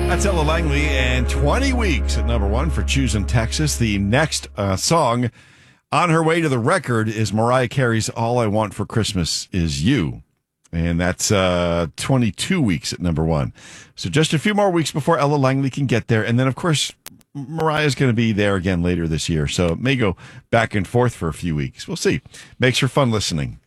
That's Ella Langley, and 20 weeks at number one for Choosing Texas. The next song on her way to the record is Mariah Carey's All I Want for Christmas Is You. And that's 22 weeks at number one. So just a few more weeks before Ella Langley can get there. And then, of course, Mariah's going to be there again later this year. So it may go back and forth for a few weeks. We'll see. Makes for fun listening.